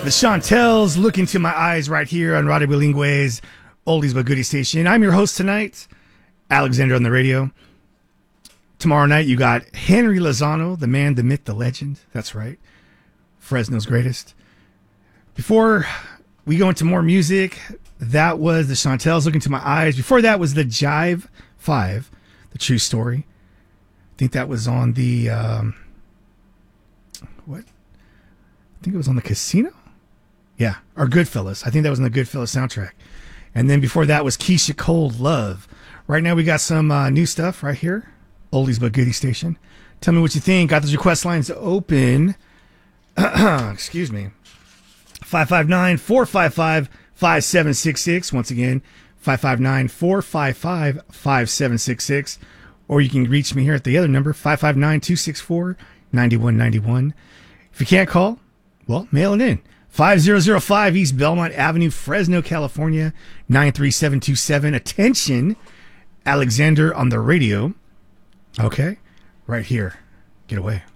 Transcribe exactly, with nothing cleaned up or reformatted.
The Chantels, Look Into My Eyes right here on Radio Bilingue's Oldies But Goodies station. I'm your host tonight, Alexander on the radio. Tomorrow night you got Henry Lozano, the man, the myth, the legend. That's right. Fresno's greatest. Before we go into more music, that was the Chantels, Look Into My Eyes. Before that was the Jive Five, The True Story. I think that was on the, um, what? I think it was on the Casino? Yeah, or Goodfellas. I think that was on the Goodfellas soundtrack. And then before that was Keisha Cole, Love. Right now we got some uh, new stuff right here. Oldies But Goodies station. Tell me what you think. Got those request lines open. Excuse me. five five nine, four five five, five seven six six. Once again, five five nine, four five five, five seven six six. Or you can reach me here at the other number, five five nine, two six four, nine one nine one. If you can't call, well, mail it in. five thousand five East Belmont Avenue, Fresno, California, nine three seven two seven. Attention, Alexander on the radio. Okay, right here. Get away.